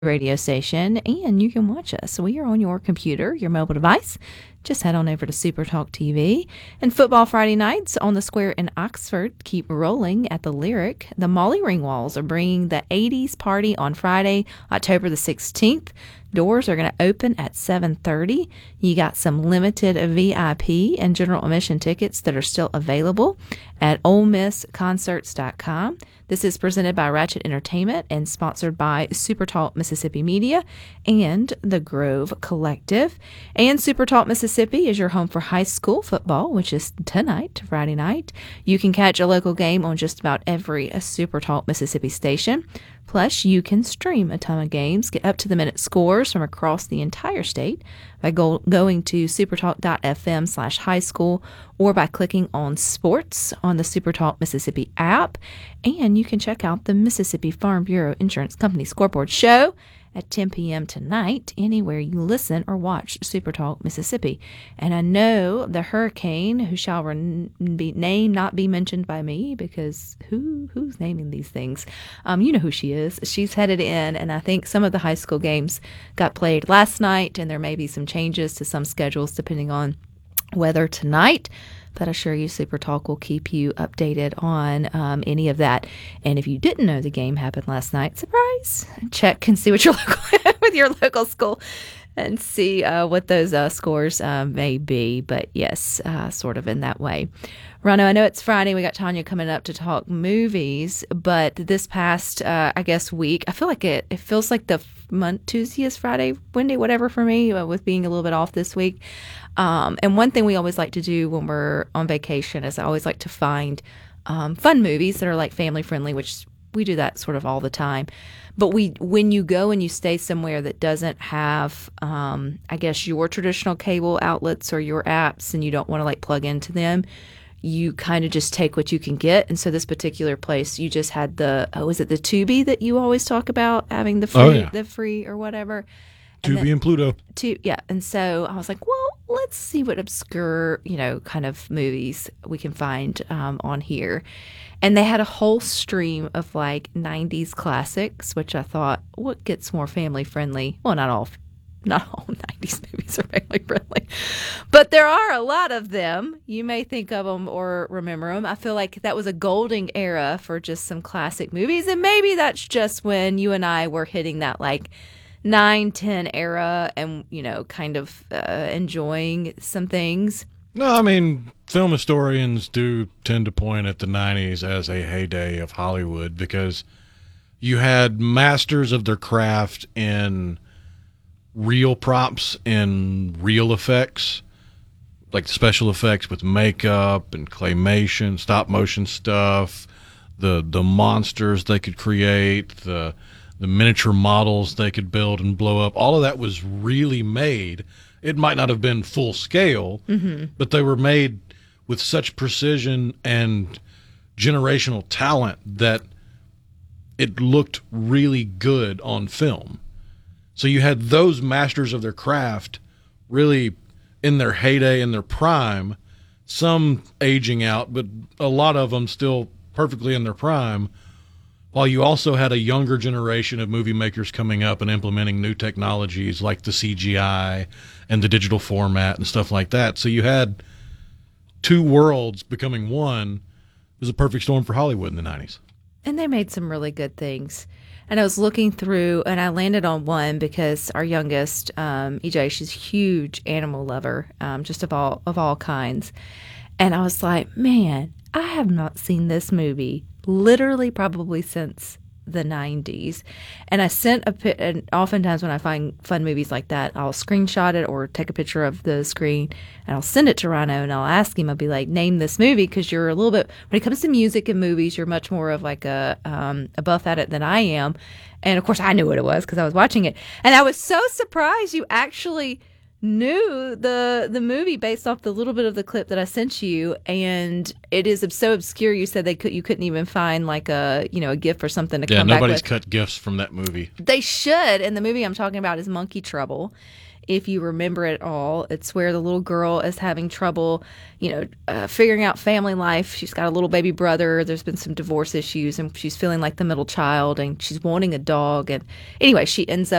radio station, and you can watch us. We are on your computer, your mobile device. Just head on over to Super Talk TV. And Football Friday nights on the Square in Oxford keep rolling at the Lyric. The Molly Ringwalds are bringing the 80s party on Friday, October the 16th. Doors are going to open at 7:30. You got some limited VIP and general admission tickets that are still available at OleMissConcerts.com. This is presented by Ratchet Entertainment and sponsored by Super Talk Mississippi Media and the Grove Collective. And Super Talk Mississippi is your home for high school football, which is tonight, Friday night. You can catch a local game on just about every Super Talk Mississippi station. Plus, you can stream a ton of games, get up-to-the-minute scores from across the entire state by going to supertalk.fm/high school or by clicking on Sports on the Supertalk Mississippi app. And you can check out the Mississippi Farm Bureau Insurance Company Scoreboard Show at 10 p.m. tonight, anywhere you listen or watch Supertalk Mississippi. And I know the hurricane, who shall not be mentioned by me, because who's naming these things? You know who she is. She's headed in, and I think some of the high school games got played last night, and there may be some changes to some schedules depending on weather tonight. But I assure you, Super Talk will keep you updated on any of that. And if you didn't know the game happened last night, surprise! Check and see what your with your local school and see what those scores may be. But yes, sort of in that way. Rano, I know it's Friday. We got Tanya coming up to talk movies. But this past, week, I feel like it feels like the Tuesday is Friday, Wednesday, whatever for me, with being a little bit off this week. And one thing we always like to do when we're on vacation is I always like to find fun movies that are like family friendly, which we do that sort of all the time. But when you go and you stay somewhere that doesn't have, your traditional cable outlets or your apps, and you don't want to like plug into them, you kind of just take what you can get. And so this particular place, you just had is it the Tubi that you always talk about having the free, the free or whatever? Tubi and Pluto. And so I was like, well, let's see what obscure, kind of movies we can find on here. And they had a whole stream of like 90s classics, which I thought, what gets more family friendly? Well, not all 90s movies are family friendly, but there are a lot of them. You may think of them or remember them. I feel like that was a golden era for just some classic movies. And maybe that's just when you and I were hitting that like 9-10 era and, kind of enjoying some things. No, I mean, film historians do tend to point at the 90s as a heyday of Hollywood because you had masters of their craft in real props and real effects, like special effects with makeup and claymation, stop motion stuff, the monsters they could create, the miniature models they could build and blow up. All of that was really made. It might not have been full scale, but they were made with such precision and generational talent that it looked really good on film. So you had those masters of their craft really in their heyday, in their prime, some aging out, but a lot of them still perfectly in their prime, while you also had a younger generation of movie makers coming up and implementing new technologies like the CGI and the digital format and stuff like that. So you had two worlds becoming one. It was a perfect storm for Hollywood in the 90s. And they made some really good things. And I was looking through, and I landed on one because our youngest, EJ, she's a huge animal lover, just of all kinds. And I was like, man, I have not seen this movie literally probably since the 90s. And I sent and oftentimes when I find fun movies like that, I'll screenshot it or take a picture of the screen and I'll send it to Rhino and I'll ask him, I'll be like, name this movie, because you're a little bit, when it comes to music and movies, you're much more of like a buff at it than I am. And of course I knew what it was because I was watching it. And I was so surprised you actually knew the movie based off the little bit of the clip that I sent you, and it is so obscure. You said you couldn't even find like a GIF or something to come back with. Yeah, nobody's cut GIFs from that movie. They should. And the movie I'm talking about is Monkey Trouble, if you remember it all. It's where the little girl is having trouble, figuring out family life. She's got a little baby brother. There's been some divorce issues, and she's feeling like the middle child, and she's wanting a dog. And anyway, she ends up